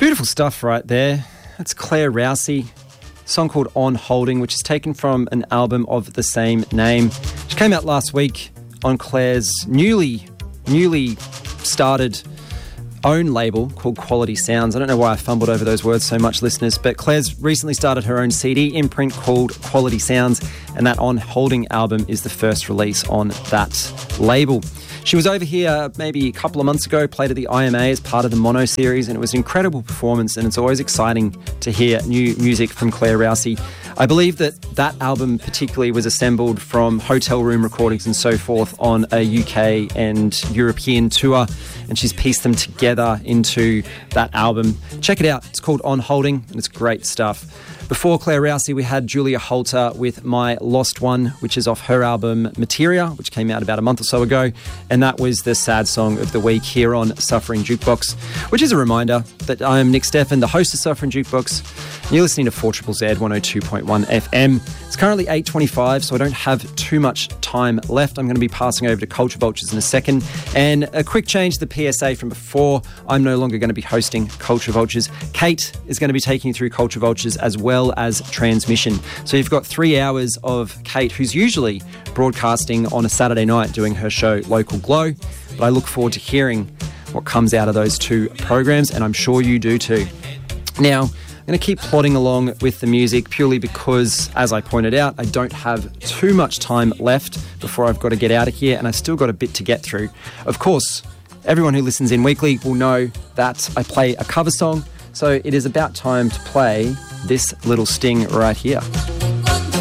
Beautiful stuff right there. That's Claire Rousey. A song called On Holding, which is taken from an album of the same name, which came out last week on Claire's newly started own label called Quality Sounds. I don't know why I fumbled over those words so much, listeners, but Claire's recently started her own CD imprint called Quality Sounds, and that On Holding album is the first release on that label. She was over here maybe a couple of months ago, played at the IMA as part of the Mono series, and it was an incredible performance, and it's always exciting to hear new music from Claire Rousey. I believe that album particularly was assembled from hotel room recordings and so forth on a UK and European tour, and she's pieced them together into that album. Check it out. It's called On Holding, and it's great stuff. Before Claire Rousey, we had Julia Holter with My Lost One, which is off her album Materia, which came out about a month or so ago, and that was the sad song of the week here on Suffering Jukebox, which is a reminder that I'm Nick Steffen, the host of Suffering Jukebox, and you're listening to 4ZZZ 102.1 FM. It's currently 8:25, so I don't have too much time left. I'm going to be passing over to Culture Vultures in a second, and a quick change to the PSA from before. I'm no longer going to be hosting Culture Vultures. Kate is going to be taking you through Culture Vultures as well as Transmission. So you've got 3 hours of Kate, who's usually broadcasting on a Saturday night doing her show Local Glow, but I look forward to hearing what comes out of those two programs, and I'm sure you do too. Now, I'm going to keep plodding along with the music purely because, as I pointed out, I don't have too much time left before I've got to get out of here, and I've still got a bit to get through. Of course, everyone who listens in weekly will know that I play a cover song, so it is about time to play this little sting right here.